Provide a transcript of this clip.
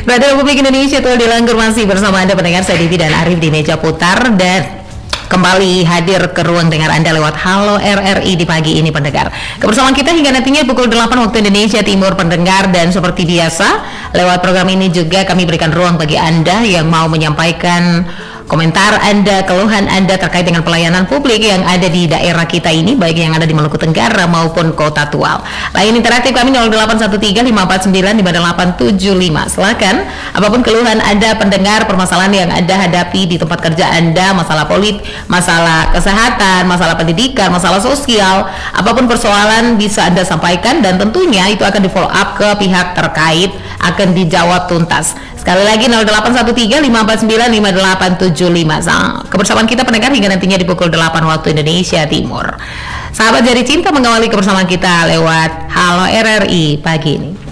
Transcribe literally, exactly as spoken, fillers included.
Radio Republik Indonesia tuh dilanggar masih bersama Anda pendengar, saya Devi dan Arif di meja putar, dan kembali hadir ke ruang dengar Anda lewat Halo R R I di pagi ini pendengar. Kebersamaan kita hingga nantinya pukul delapan waktu Indonesia Timur pendengar, dan seperti biasa lewat program ini juga kami berikan ruang bagi Anda yang mau menyampaikan komentar Anda, keluhan Anda terkait dengan pelayanan publik yang ada di daerah kita ini, baik yang ada di Maluku Tenggara maupun Kota Tual. Lain interaktif kami nol delapan satu tiga lima empat sembilan lima delapan tujuh lima. Silakan, apapun keluhan Anda pendengar, permasalahan yang Anda hadapi di tempat kerja Anda, masalah politik, masalah kesehatan, masalah pendidikan, masalah sosial, apapun persoalan bisa Anda sampaikan, dan tentunya itu akan di follow up ke pihak terkait, akan dijawab tuntas. Sekali lagi nol delapan satu tiga lima empat sembilan lima delapan tujuh lima. Kebersamaan kita pendengar hingga nantinya di pukul delapan waktu Indonesia Timur. Sahabat Jari Cinta mengawali kebersamaan kita lewat Halo R R I pagi ini.